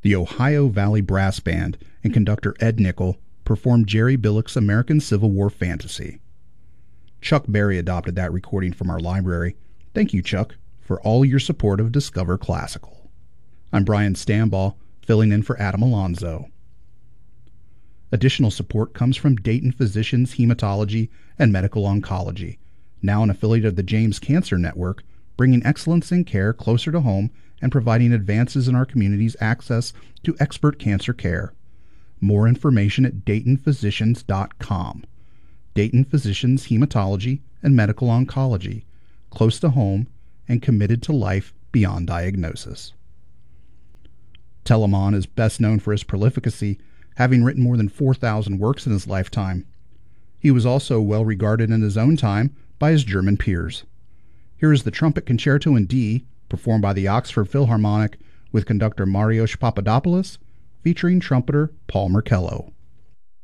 The Ohio Valley Brass Band and conductor Ed Nickel performed Jerry Billick's American Civil War Fantasy. Chuck Berry adopted that recording from our library. Thank you, Chuck, for all your support of Discover Classical. I'm Brian Stambaugh, filling in for Adam Alonzo. Additional support comes from Dayton Physicians Hematology and Medical Oncology, now an affiliate of the James Cancer Network, bringing excellence in care closer to home and providing advances in our community's access to expert cancer care. More information at DaytonPhysicians.com. Dayton Physicians Hematology and Medical Oncology, close to home and committed to life beyond diagnosis. Telemann is best known for his prolificacy, having written more than 4,000 works in his lifetime. He was also well regarded in his own time by his German peers. Here is the Trumpet Concerto in D, performed by the Oxford Philharmonic with conductor Marios Papadopoulos, featuring trumpeter Paul Merkello.